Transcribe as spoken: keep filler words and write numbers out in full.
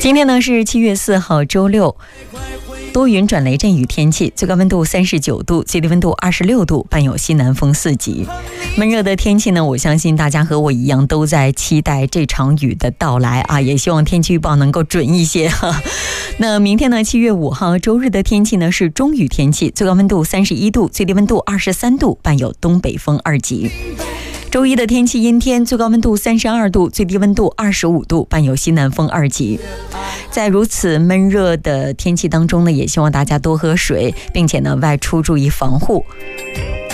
今天呢是七月四号周六，多云转雷阵雨天气，最高温度三十九度，最低温度二十六度，伴有西南风四级。闷热的天气呢，我相信大家和我一样都在期待这场雨的到来啊，也希望天气预报能够准一些哈。那明天呢，七月五号周日的天气呢是中雨天气，最高温度三十一度，最低温度二十三度，伴有东北风二级。周一的天气阴天，最高温度三十二度，最低温度二十五度，伴有西南风二级。在如此闷热的天气当中呢，也希望大家多喝水，并且呢外出注意防护。